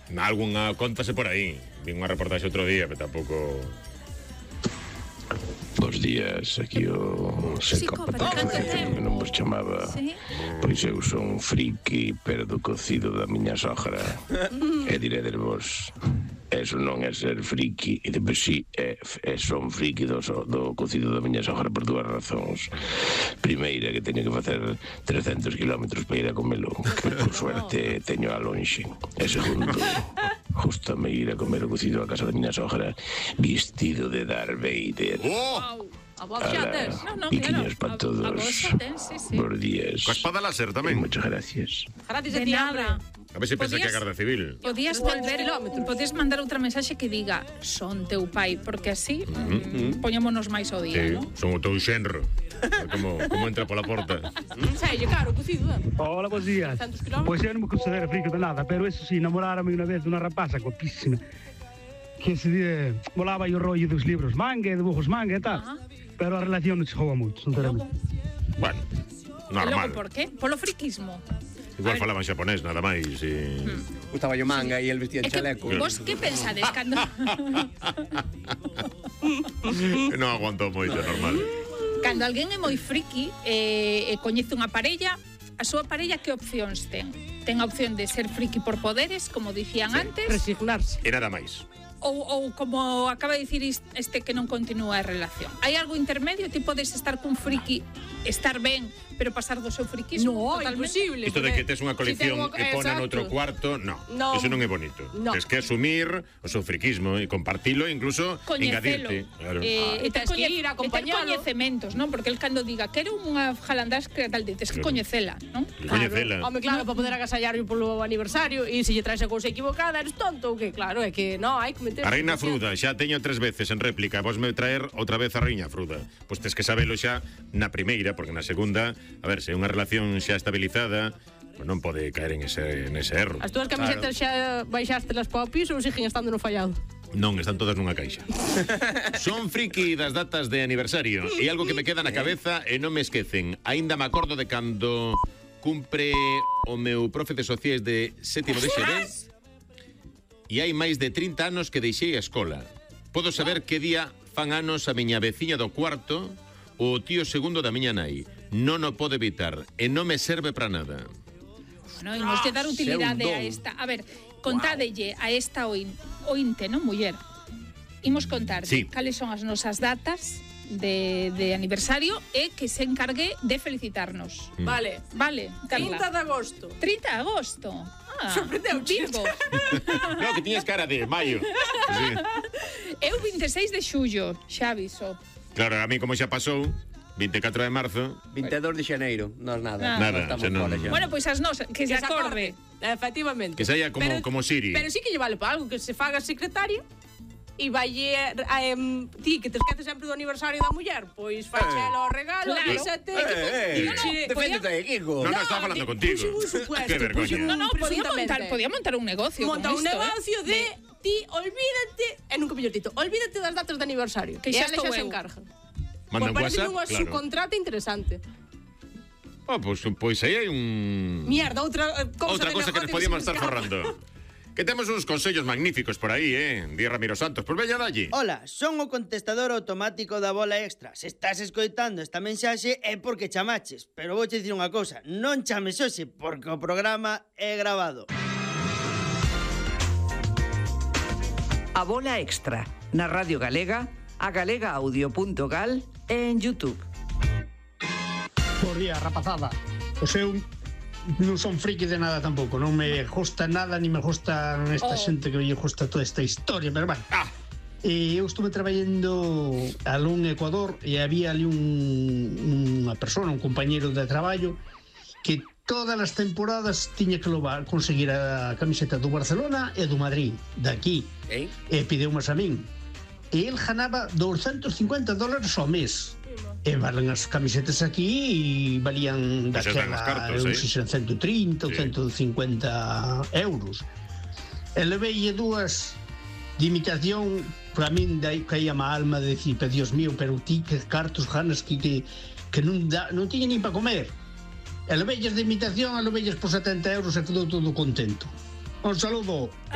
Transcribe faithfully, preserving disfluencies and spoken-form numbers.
Algunha contase por aí. Vi unha reportaxe outro día, pero tampouco... Bos días, aquí o psicópata que non vos chamaba. Sí. Pois eu son friki, pero do cocido da miña sogra. E diredes vos, eso non é ser friki. E depois si, é, é son friki do, do cocido da miña sogra por dúas razóns. Primeira, que teño que facer trescentos kilómetros para ir a comelo, que por suerte teño a lonxe. E segundo, justame ir a comer o cocido a casa da miña sogra vestido de Darth Vader. Oh! A vos xa tes. No, no, piquiños para todos. A vos xa tes, sí, sí. Bos días. Coa espada láser tamén. Muchas gracias. Gracias a De ti, nada. A ver se pensa que é a Garda Civil. Podías volver, podías mandar outra mensaxe que diga son teu pai, porque así mm, poñémonos máis ao día, Sí, non? son o teu xenro. Como, como entra pola porta. Sei, caro, cocido, eh? Hola, bons días. trescentos kilómetros. Pois eu non me considero frico de nada, pero eso sí, namorárame unha vez dunha rapaza guapísima que se di, volaba aí o rollo dos libros manga e dibujos manga e tal. Ah. Pero a relación non chegou a moito, sinceramente. Bueno, E normal. logo por qué? Polo friquismo. Igual falaban xaponés, nada máis. E... Gustaba yo manga e el vestía É de que, chaleco. vos que pensades cando non aguantou moito, normal. cando alguén é moi friki e, e coñece unha parella, a súa parella que opcións ten? Ten a opción de ser friki por poderes, como dicían antes, Resignarse. E nada máis. ou, ou como acaba de dicir este que non continúa a relación. Hai algo intermedio? Ti podes estar cun friki, estar ben, pero pasar do seu friquismo? No, totalmente? imposible. Isto de que tes unha colección si e pona noutro cuarto, no. No. Eso non é bonito. No. Tes que asumir o seu friquismo e compartilo, incluso Coñecelo. engadirte. Claro. Eh, e ter Tens que coñe- ir, e ter acompañalo. coñecementos, non? Porque el cando diga quero unha jalandasca tal, tes que Claro. coñecela, non? Coñecela. Home, claro, para poder agasallarlo polo aniversario e se lle traes a cousa equivocada, eres tonto ou que? Claro, é que no, hai que meter... A Reina Fruda, xa teño tres veces en réplica. Vos me traer outra vez a Reina Fruda. Pois tes que sabelo xa na primeira, porque na segunda, a ver, se é unha relación xa estabilizada, pues non pode caer en ese, en ese erro. As túas camisetas xa baixaste las para o piso ou siguen estando no fallado? Non, están todas nunha caixa. Son friki das datas de aniversario e algo que me queda na cabeza e non me esquecen. Aínda me acordo de cando cumpre o meu profe de sociais de sétimo de xeré e hai máis de trinta anos que deixei a escola. Podo saber que día fan anos a miña veciña do cuarto ou o tío segundo da miña nai. Non o pode evitar e non me serve para nada. Bueno, imos de dar utilidade Seu a don. esta. A ver, contádelle a esta oin, ointe, non, muller? Imos contar Sí. cales son as nosas datas de, de aniversario e que se encargue de felicitarnos. Vale. Vale, trinta Carla. de agosto. trinta de agosto. Ah, Sorprendeu, Virgo. No, que tiñas cara de maio. Sí. Eu vinte e seis de xullo, xa aviso. Claro, a mí como xa pasou, vinte e catro de marzo, vinte e dos de xaneiro. Nós nada. Nada, Nós estamos xa non- fora xa. Bueno, pois as nosas, que, Que se acorde. Efectivamente. que saia como, Pero- como Siri. Pero sí que lle vale para algo, que se faga secretario e valle a, em, ti que te esqueces sempre do aniversario da muller, pois fachelo o regalo, Claro. avísate. Eh, eh, No, no, deféndete aí, Kiko. No, no, estaba falando di- contigo. puxo un supuesto, Qué vergoña. puxo un No, no, podía presuntamente. montar, podía montar un negocio Monta con un isto, negocio eh. de ti, olvídate, e nunca mellor dito, olvídate das datas de aniversario. Que e xa ela estou xa se eu. encarga. Manda un Pois parece WhatsApp, unha claro. subcontrata interesante. Oh, pois, pois aí hai un... Mierda, outra eh, cousa Outra de cosa que nos negocio podíamos se me estar escapa. forrando. Que temos uns consellos magníficos por aí, eh? Di Ramiro Santos. Pois veña dalle. Ola, son o contestador automático da bola extra. Se estás escoitando esta mensaxe é porque chamaches. Pero vouche dicir unha cousa, non chames hoxe porque o programa é grabado. A bola extra, na Radio Galega, a galegaaudio.gal e en YouTube. Bos días, rapazada. O seu non son friki de nada tampouco. Non me gusta nada, ni me gustan esta Oh. xente que lle gusta toda esta historia, pero bueno. Ah. E eu estuve traballando alún Ecuador e había ali un, unha persona, un compañero de traballo que todas as temporadas tiña que lobar, conseguir a camiseta do Barcelona e do Madrid, daqui, Eh? e pideumas a min. E el ganaba doscientos cincuenta dólares ao mes. E valen as camisetas aquí e valían Pois están os daquela, cartos, eu eh? sei se ciento trinta ou Sí. ciento cincuenta euros. E levei dúas de imitación, para min dai caía má alma de decir, pero Dios mío, pero ti que cartos ganas que, que, que non, da, non tiña nin para comer. E levei de imitación, e levei por setenta euros e quedou todo contento. Un saludo.